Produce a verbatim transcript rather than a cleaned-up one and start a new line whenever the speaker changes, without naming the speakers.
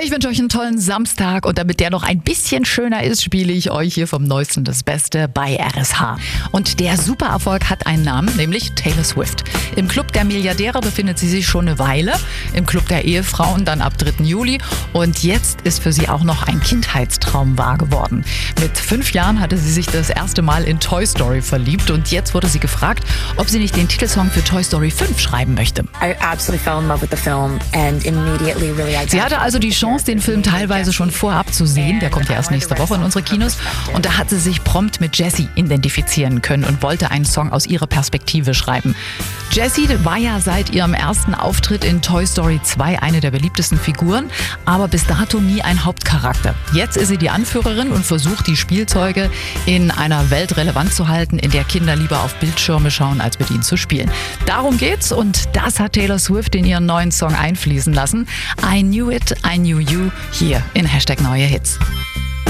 Ich wünsche euch einen tollen Samstag und damit der noch ein bisschen schöner ist, spiele ich euch hier vom Neuesten das Beste bei R S H. Und der Supererfolg hat einen Namen, nämlich Taylor Swift. Im Club der Milliardäre befindet sie sich schon eine Weile, im Club der Ehefrauen dann ab dritten Juli und jetzt ist für sie auch noch ein Kindheitstraum wahr geworden. Mit fünf Jahren hatte sie sich das erste Mal in Toy Story verliebt und jetzt wurde sie gefragt, ob sie nicht den Titelsong für Toy Story fünf schreiben möchte.
I absolutely fell in love with the film and immediately really
Sie hatte also die Chance, den Film teilweise schon vorab zu sehen. Der kommt ja erst nächste Woche in unsere Kinos. Und da hat sie sich prompt mit Jessie identifizieren können und wollte einen Song aus ihrer Perspektive schreiben. Jessie war ja seit ihrem ersten Auftritt in Toy Story zwei eine der beliebtesten Figuren, aber bis dato nie ein Hauptcharakter. Jetzt ist sie die Anführerin und versucht, die Spielzeuge in einer Welt relevant zu halten, in der Kinder lieber auf Bildschirme schauen, als mit ihnen zu spielen. Darum geht's und das hat Taylor Swift in ihren neuen Song einfließen lassen. I Knew It, I Knew You, hier in Hashtag Neue Hits.